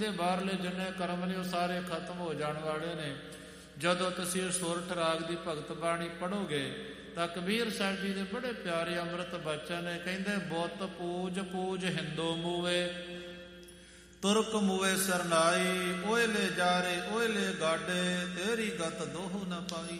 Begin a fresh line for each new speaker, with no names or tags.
ਬਾਹਰਲੇ ਜਿੰਨੇ ਕਰਮ ਨੇ ਉਹ ਸਾਰੇ ਖਤਮ ਹੋ ਜਾਣ ਵਾਲੇ ਨੇ। ਜਦੋਂ ਤੁਸੀਂ ਸੋਰਠ ਰਾਗ ਦੀ ਭਗਤ ਬਾਣੀ ਪੜ੍ਹੋਗੇ ਤਾਂ ਕਬੀਰ ਸਾਹਿਬ ਜੀ ਦੇ ਬੜੇ ਪਿਆਰੇ ਅੰਮ੍ਰਿਤ ਬਚਨ ਨੇ। ਕਹਿੰਦੇ ਬੁੱਤ ਪੂਜ ਪੂਜ ਹਿੰਦੂ ਮੂਵੇ, ਤੁਰਕ ਮੂਵੇ ਸਰਨਾਈ, ਓਏ ਲੈ ਜਾਰੇ ਓਏ ਲੈ ਗਾਡੇ, ਤੇਰੀ ਗਤ ਦੋਹ ਨ ਪਾਈ।